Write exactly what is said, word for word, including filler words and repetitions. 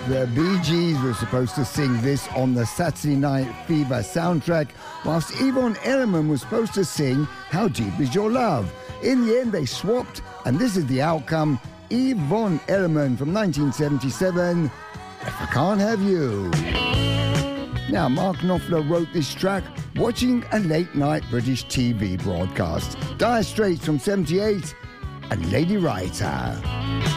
The Bee Gees were supposed to sing this on the Saturday Night Fever soundtrack, whilst Yvonne Elliman was supposed to sing How Deep Is Your Love. In the end, they swapped, and this is the outcome. Yvonne Elliman from nineteen seventy-seven, If I Can't Have You. Now, Mark Knopfler wrote this track watching a late-night British T V broadcast. Dire Straits from seventy-eight, and Lady Writer.